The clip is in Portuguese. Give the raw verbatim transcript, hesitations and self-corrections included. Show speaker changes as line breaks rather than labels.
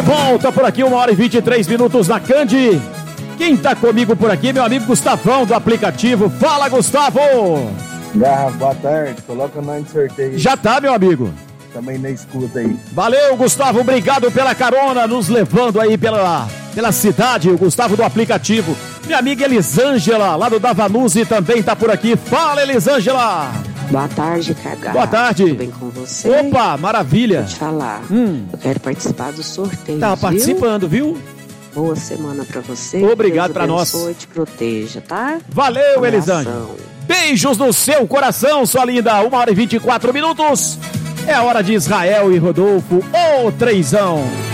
volta por aqui, uma hora e vinte e três minutos na Candi. Quem tá comigo por aqui, meu amigo Gustavão do aplicativo. Fala, Gustavo!
Garra, boa tarde, coloca nós no sorteio.
Já tá, meu amigo.
Também na escuta aí.
Valeu, Gustavo, obrigado pela carona, nos levando aí pela, pela cidade, o Gustavo do aplicativo. Minha amiga Elisângela, lá do Davanuse, também tá por aqui. Fala, Elisângela!
Boa tarde, Cagá.
Boa tarde.
Tudo bem com você?
Opa, maravilha.
Vou te falar,
hum.
eu quero participar do sorteio,
Tá participando, viu?
Boa semana pra você.
Obrigado pra nós.
Deus abençoe, te proteja, tá?
Valeu, Elisângela. Beijos no seu coração, sua linda. Uma hora e vinte e quatro minutos. É a hora de Israel e Rodolfo, o trenzão.